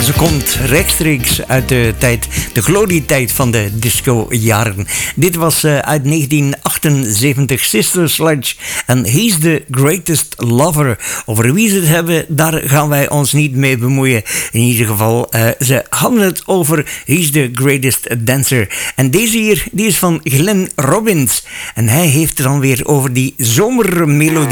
ze komt rechtstreeks uit de glorietijd van de disco-jaren. Dit was uit 1978, Sister Sledge en He's the Greatest Lover. Over wie ze het hebben, daar gaan wij ons niet mee bemoeien. In ieder geval, ze hadden het over He's the Greatest Dancer. En deze hier, die is van Glenn Robbins. En hij heeft het dan weer over die zomermelodie.